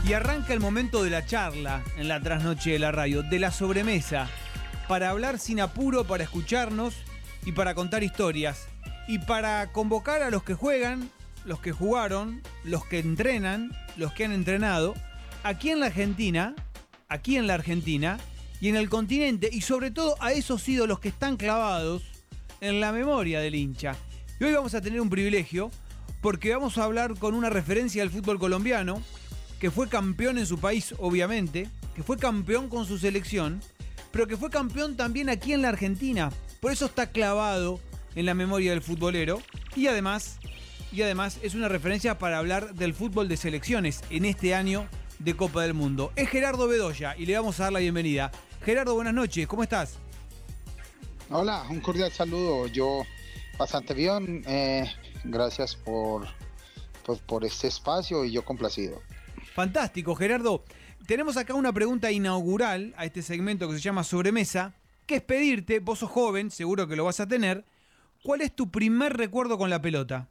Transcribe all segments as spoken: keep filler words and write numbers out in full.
Y arranca el momento de la charla en la trasnoche de la radio, de la sobremesa, para hablar sin apuro, para escucharnos y para contar historias. Y para convocar a los que juegan, los que jugaron, los que entrenan, los que han entrenado, aquí en la Argentina, aquí en la Argentina y en el continente, y sobre todo a esos ídolos que están clavados en la memoria del hincha. Y hoy vamos a tener un privilegio, porque vamos a hablar con una referencia del fútbol colombiano, que fue campeón en su país, obviamente, que fue campeón con su selección, pero que fue campeón también aquí en la Argentina. Por eso está clavado en la memoria del futbolero. Y además, y además es una referencia para hablar del fútbol de selecciones en este año de Copa del Mundo. Es Gerardo Bedoya y le vamos a dar la bienvenida. Gerardo, buenas noches, ¿cómo estás? Hola, un cordial saludo. Yo bastante bien, eh, gracias por, pues, por este espacio y yo complacido. Fantástico, Gerardo. Tenemos acá una pregunta inaugural a este segmento que se llama Sobremesa, que es pedirte, vos sos joven, seguro que lo vas a tener, ¿cuál es tu primer recuerdo con la pelota?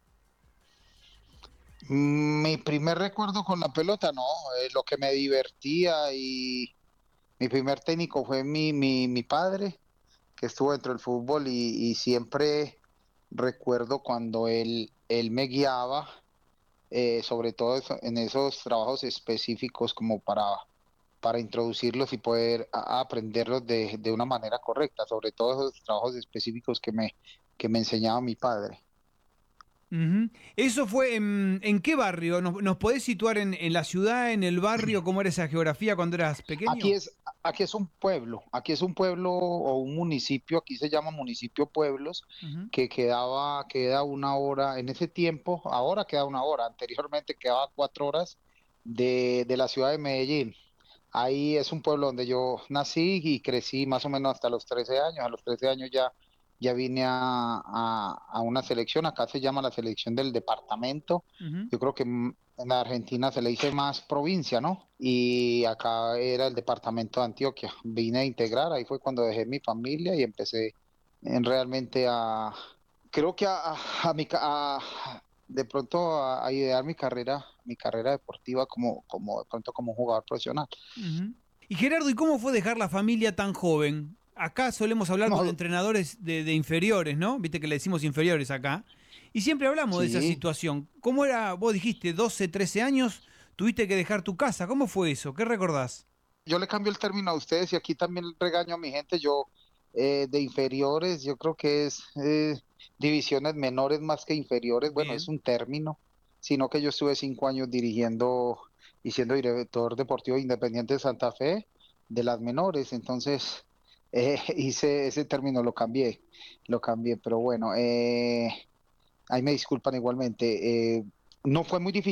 Mi primer recuerdo con la pelota, no, eh, lo que me divertía y mi primer técnico fue mi, mi, mi padre, que estuvo dentro del fútbol y, y siempre recuerdo cuando él, él me guiaba, eh, sobre todo eso- en esos trabajos específicos como para, para introducirlos y poder a- aprenderlos de, de una manera correcta, sobre todo esos trabajos específicos que me, que me enseñaba mi padre. Ujú. ¿Eso fue en, en qué barrio? ¿Nos, nos podés situar en, en la ciudad, en el barrio? ¿Cómo era esa geografía cuando eras Aquí pequeño? es, aquí es un pueblo, aquí es un pueblo o un municipio, aquí se llama municipio Pueblos, Ujú. que quedaba, queda una hora, en ese tiempo, ahora queda una hora, anteriormente quedaba cuatro horas de, de la ciudad de Medellín. Ahí es un pueblo donde yo nací y crecí más o menos hasta los trece años. A los trece años ya, ya vine a, a, a una selección, acá se llama la selección del departamento. Ujú. Yo creo que mm, en la Argentina se le dice más provincia, ¿no? Y acá era el departamento de Antioquia. Vine a integrar, ahí fue cuando dejé mi familia y empecé en realmente a, creo que a, a, a mi, ca- a- de pronto a, a idear mi carrera, mi carrera deportiva como, como de pronto como jugador profesional. Ujú. Y Gerardo, ¿y cómo fue dejar la familia tan joven? Acá solemos hablar con No, entrenadores de, de inferiores, ¿no? Viste que le decimos inferiores acá. Y siempre hablamos de esa sí, situación. ¿Cómo era? Vos dijiste doce, trece años, tuviste que dejar tu casa. ¿Cómo fue eso? ¿Qué recordás? yo le cambio el término a ustedes y aquí también regaño a mi gente. Yo eh, de inferiores, yo creo que es eh, divisiones menores más que inferiores. Bueno, es Bien. un término, sino que yo estuve cinco años dirigiendo y siendo director deportivo Independiente de Santa Fe de las menores. Entonces eh, hice ese término, lo cambié, lo cambié. Pero bueno, eh, ahí me disculpan igualmente. Eh, no fue muy difícil.